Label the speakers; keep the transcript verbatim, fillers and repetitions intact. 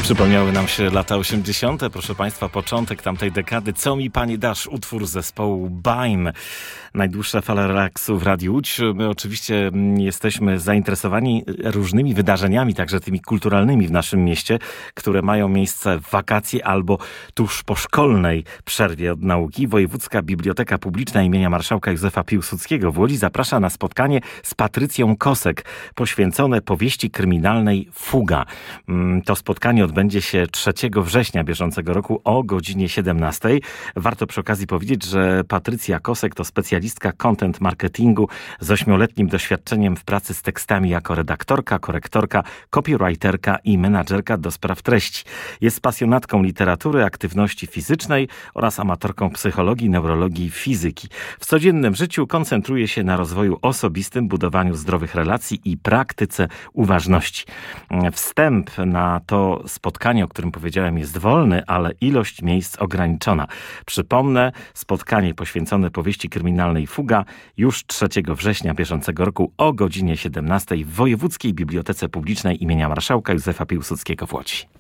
Speaker 1: Przypomniały nam się lata osiemdziesiąte. Proszę Państwa, początek tamtej dekady. Co mi Pani dasz? Utwór zespołu Baim. Najdłuższa fala relaksu w Radiu Łódź. My oczywiście jesteśmy zainteresowani różnymi wydarzeniami, także tymi kulturalnymi w naszym mieście, które mają miejsce w wakacje albo tuż po szkolnej przerwie od nauki. Wojewódzka Biblioteka Publiczna imienia Marszałka Józefa Piłsudskiego w Łodzi zaprasza na spotkanie z Patrycją Kosek, poświęcone powieści kryminalnej Fuga. To spotkanie odbędzie się trzeciego września bieżącego roku o godzinie siedemnastej. Warto przy okazji powiedzieć, że Patrycja Kosek to specjalistka content marketingu z ośmioletnim doświadczeniem w pracy z tekstami jako redaktorka, korektorka, copywriterka i menadżerka do spraw treści. Jest pasjonatką literatury, aktywności fizycznej oraz amatorką psychologii, neurologii i fizyki. W codziennym życiu koncentruje się na rozwoju osobistym, budowaniu zdrowych relacji i praktyce uważności. Wstęp na to spotkanie, o którym powiedziałem, jest wolny, ale ilość miejsc ograniczona. Przypomnę, spotkanie poświęcone powieści kryminalnej Fuga już trzeciego września bieżącego roku o godzinie siedemnastej w Wojewódzkiej Bibliotece Publicznej imienia Marszałka Józefa Piłsudskiego w Łodzi.